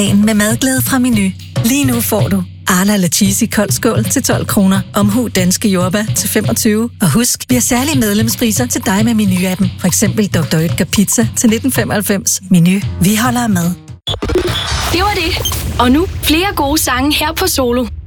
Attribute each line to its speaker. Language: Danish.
Speaker 1: Med madglæde fra Meny. Lige nu får du Arla eller cheesy kold skål til 12 kroner. Omhu danske jordbær til 25. Og husk, vi har særlige medlemspriser til dig med Meny-appen. For eksempel Dr. Oetker Pizza til 1995. Meny. Vi holder med.
Speaker 2: Det var det. Og nu flere gode sange her på Solo.